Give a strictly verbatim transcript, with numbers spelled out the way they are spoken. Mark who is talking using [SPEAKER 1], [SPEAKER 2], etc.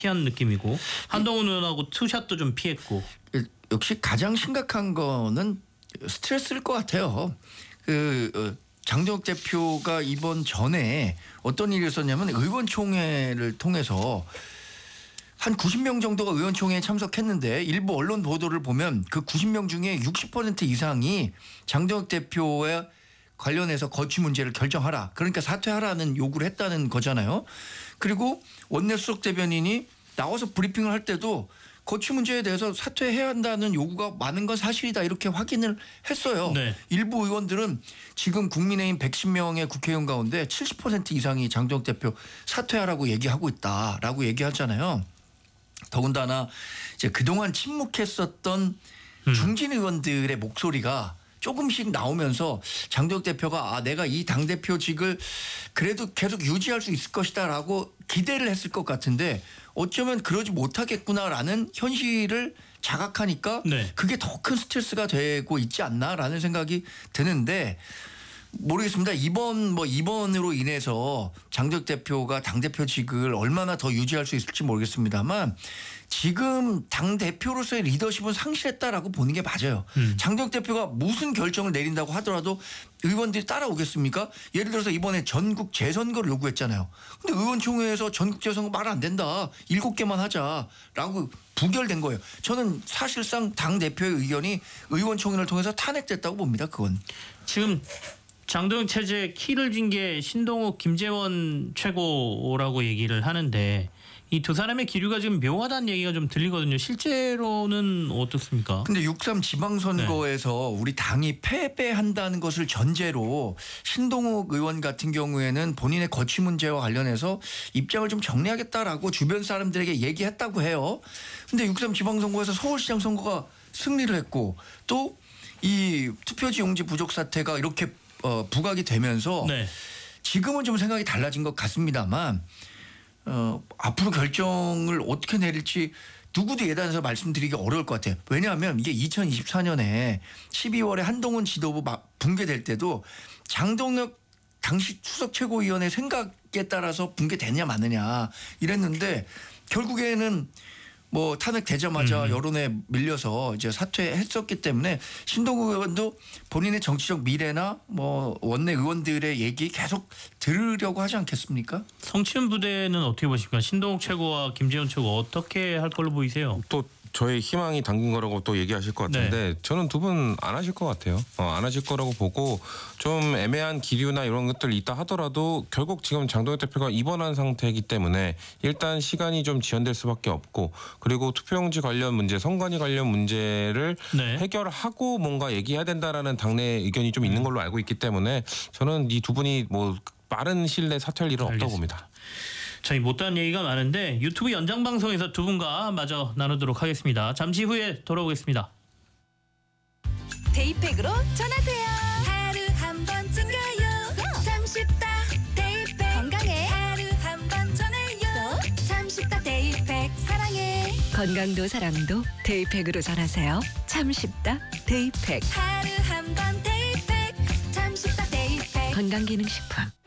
[SPEAKER 1] 피한 느낌이고 한동훈 의원하고 투샷도 좀 피했고.
[SPEAKER 2] 역시 가장 심각한 거는 스트레스일 것 같아요. 그 어, 장동혁 대표가 이번 전에 어떤 일이 있었냐면 의원총회를 통해서 한 구십 명 정도가 의원총회에 참석했는데 일부 언론 보도를 보면 그 구십 명 중에 육십 퍼센트 이상이 장동혁 대표에 관련해서 거취 문제를 결정하라. 그러니까 사퇴하라는 요구를 했다는 거잖아요. 그리고 원내 수석 대변인이 나와서 브리핑을 할 때도 거취 문제에 대해서 사퇴해야 한다는 요구가 많은 건 사실이다 이렇게 확인을 했어요.
[SPEAKER 1] 네.
[SPEAKER 2] 일부 의원들은 지금 국민의힘 백십 명의 국회의원 가운데 칠십 퍼센트 이상이 장동혁 대표 사퇴하라고 얘기하고 있다라고 얘기하잖아요. 더군다나 이제 그동안 침묵했었던
[SPEAKER 1] 음.
[SPEAKER 2] 중진 의원들의 목소리가 조금씩 나오면서 장동혁 대표가 아 내가 이 당대표직을 그래도 계속 유지할 수 있을 것이다라고 기대를 했을 것 같은데 어쩌면 그러지 못하겠구나라는 현실을 자각하니까
[SPEAKER 1] 네.
[SPEAKER 2] 그게 더 큰 스트레스가 되고 있지 않나라는 생각이 드는데 모르겠습니다. 이번 뭐 이번으로 인해서 장동혁 대표가 당대표직을 얼마나 더 유지할 수 있을지 모르겠습니다만 지금 당대표로서의 리더십은 상실했다라고 보는 게 맞아요. 음. 장동혁 대표가 무슨 결정을 내린다고 하더라도 의원들이 따라오겠습니까? 예를 들어서 이번에 전국 재선거를 요구했잖아요. 근데 의원총회에서 전국 재선거 말 안 된다. 일곱 개만 하자라고 부결된 거예요. 저는 사실상 당대표의 의견이 의원총회를 통해서 탄핵됐다고 봅니다. 그건.
[SPEAKER 1] 지금 장동혁 체제에 키를 준 게 신동욱, 김재원 최고라고 얘기를 하는데 이 두 사람의 기류가 지금 묘하다는 얘기가 좀 들리거든요. 실제로는 어떻습니까?
[SPEAKER 2] 근데 육삼 지방선거에서 네. 우리 당이 패배한다는 것을 전제로 신동욱 의원 같은 경우에는 본인의 거취 문제와 관련해서 입장을 좀 정리하겠다라고 주변 사람들에게 얘기했다고 해요. 근데 육삼 지방선거에서 서울시장 선거가 승리를 했고 또 이 투표지 용지 부족 사태가 이렇게 어, 부각이 되면서 네. 지금은 좀 생각이 달라진 것 같습니다만 어, 앞으로 결정을 어떻게 내릴지 누구도 예단해서 말씀드리기 어려울 것 같아요. 왜냐하면 이게 이천이십사 년에 십이월에 한동훈 지도부 붕괴될 때도 장동혁 당시 수석 최고위원의 생각에 따라서 붕괴되냐 마느냐 이랬는데 결국에는 뭐 탄핵되자마자 음. 여론에 밀려서 이제 사퇴했었기 때문에 신동욱 의원도 본인의 정치적 미래나 뭐 원내 의원들의 얘기 계속 들으려고 하지 않겠습니까?
[SPEAKER 1] 성취는 부대는 어떻게 보십니까? 신동욱 최고와 김재원 최고 어떻게 할 걸로 보이세요?
[SPEAKER 3] 또 저의 희망이 담긴 거라고 또 얘기하실 것 같은데 네. 저는 두 분 안 하실 것 같아요. 어, 안 하실 거라고 보고 좀 애매한 기류나 이런 것들 있다 하더라도 결국 지금 장동혁 대표가 입원한 상태이기 때문에 일단 시간이 좀 지연될 수밖에 없고 그리고 투표용지 관련 문제, 선관위 관련 문제를 네. 해결하고 뭔가 얘기해야 된다라는 당내 의견이 좀 있는 걸로 알고 있기 때문에 저는 이 두 분이 뭐 빠른 시일 내에 사퇴할 일은
[SPEAKER 1] 알겠습니다.
[SPEAKER 3] 없다고 봅니다.
[SPEAKER 1] 저희 못다한 얘기가 많은데 유튜브 연장방송에서 두 분과 마저 나누도록 하겠습니다. 잠시 후에 돌아오겠습니다.
[SPEAKER 4] 데이팩으로 전하세요. 하루 한 번 챙겨요. 참 쉽다 데이팩. 건강에 하루 한 번 전해요. 참 쉽다 데이팩. 사랑해.
[SPEAKER 5] 건강도 사랑도 데이팩으로 전하세요. 참 쉽다 데이팩.
[SPEAKER 4] 하루 한 번 데이팩. 참 쉽다 데이팩.
[SPEAKER 5] 건강기능식품.